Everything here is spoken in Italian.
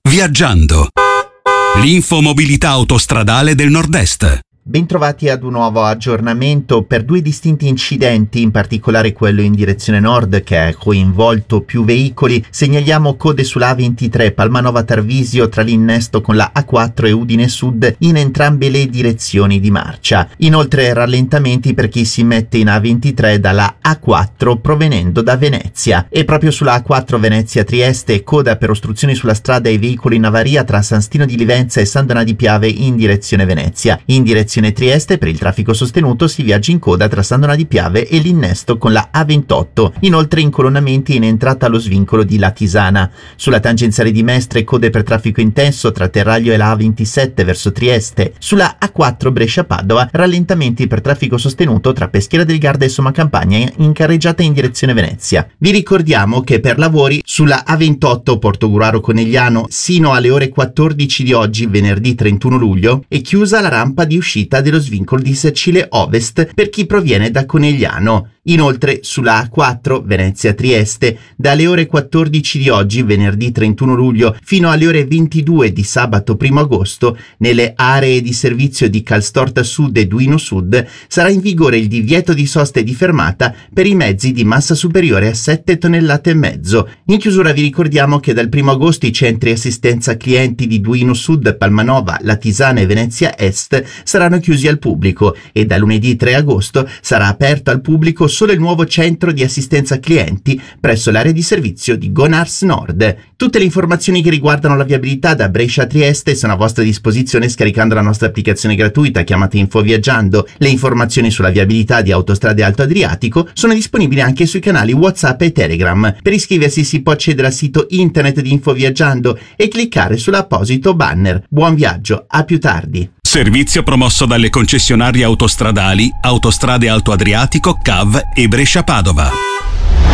Viaggiando. L'infomobilità autostradale del Nord-Est. Bentrovati ad un nuovo aggiornamento. Per due distinti incidenti, in particolare quello in direzione nord che ha coinvolto più veicoli, segnaliamo code sulla A23 Palmanova Tarvisio tra l'innesto con la A4 e Udine Sud in entrambe le direzioni di marcia. Inoltre rallentamenti per chi si mette in A23 dalla A4 provenendo da Venezia. E proprio sulla A4 Venezia-Trieste coda per ostruzioni sulla strada e veicoli in avaria tra San Stino di Livenza e San Donà di Piave in direzione Venezia. In direzione Trieste per il traffico sostenuto si viaggia in coda tra San Donà di Piave e l'innesto con la A28. Inoltre incolonnamenti in entrata allo svincolo di Latisana. Sulla tangenziale di Mestre code per traffico intenso tra Terraglio e la A27 verso Trieste. Sulla A4 Brescia-Padova rallentamenti per traffico sostenuto tra Peschiera del Garda e Somma Campagna in carreggiata in direzione Venezia. Vi ricordiamo che per lavori sulla A28 Portogruaro Conegliano sino alle ore 14 di oggi, venerdì 31 luglio, è chiusa la rampa di uscita dello svincolo di Sacile Ovest per chi proviene da Conegliano. Inoltre sulla A4 Venezia-Trieste dalle ore 14 di oggi, venerdì 31 luglio, fino alle ore 22 di sabato 1 agosto, nelle aree di servizio di Calstorta Sud e Duino Sud sarà in vigore il divieto di sosta e di fermata per i mezzi di massa superiore a 7 tonnellate e mezzo. In chiusura vi ricordiamo che dal 1 agosto i centri assistenza clienti di Duino Sud, Palmanova, Latisana e Venezia Est saranno chiusi al pubblico e da lunedì 3 agosto sarà aperto al pubblico solo il nuovo centro di assistenza clienti presso l'area di servizio di Gonars Nord. Tutte le informazioni che riguardano la viabilità da Brescia a Trieste sono a vostra disposizione scaricando la nostra applicazione gratuita chiamata Info Viaggiando. Le informazioni sulla viabilità di Autostrade Alto Adriatico sono disponibili anche sui canali WhatsApp e Telegram. Per iscriversi si può accedere al sito internet di Info Viaggiando e cliccare sull'apposito banner. Buon viaggio, a più tardi. Servizio promosso dalle concessionarie autostradali Autostrade Alto Adriatico, CAV e Brescia Padova.